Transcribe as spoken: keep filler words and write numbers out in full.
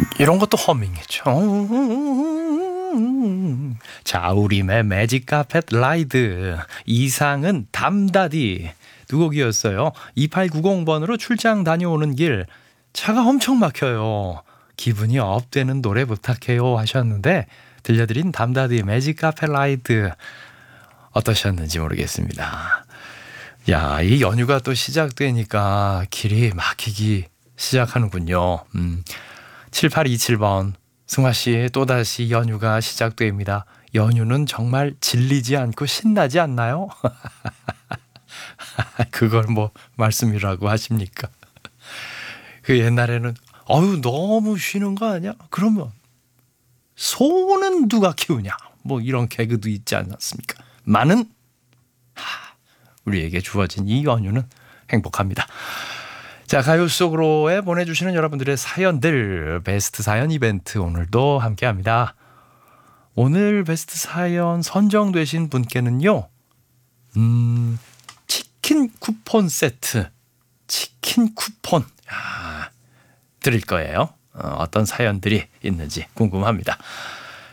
이런 것도 허밍이죠. 자우림의 매직 카펫 라이드, 이상은 담다디 두 곡이었어요. 이팔구공 번으로 출장 다녀오는 길 차가 엄청 막혀요. 기분이 업되는 노래 부탁해요 하셨는데 들려드린 담다디 매직 카펫 라이드 어떠셨는지 모르겠습니다. 야, 이 연휴가 또 시작되니까 길이 막히기 시작하는군요. 음, 칠팔이칠 번 승화씨, 또다시 연휴가 시작됩니다. 연휴는 정말 질리지 않고 신나지 않나요? 그걸 뭐 말씀이라고 하십니까? 그 옛날에는 어유 너무 쉬는 거 아니야? 그러면 소는 누가 키우냐? 뭐 이런 개그도 있지 않았습니까? 많은 하, 우리에게 주어진 이 연휴는 행복합니다. 자, 가요 속으로에 보내주시는 여러분들의 사연들, 베스트 사연 이벤트 오늘도 함께합니다. 오늘 베스트 사연 선정되신 분께는요, 음, 치킨 쿠폰 세트, 치킨 쿠폰 야, 드릴 거예요. 어, 어떤 사연들이 있는지 궁금합니다.